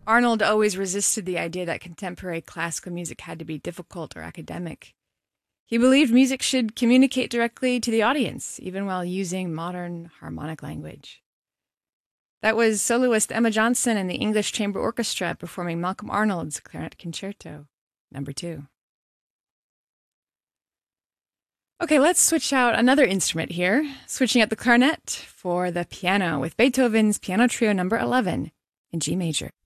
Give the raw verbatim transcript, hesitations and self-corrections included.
Arnold always resisted the idea that contemporary classical music had to be difficult or academic. He believed music should communicate directly to the audience, even while using modern harmonic language. That was soloist Emma Johnson and the English Chamber Orchestra performing Malcolm Arnold's Clarinet Concerto, number two. Okay, let's switch out another instrument here, switching out the clarinet for the piano with Beethoven's Piano Trio number eleven in G major.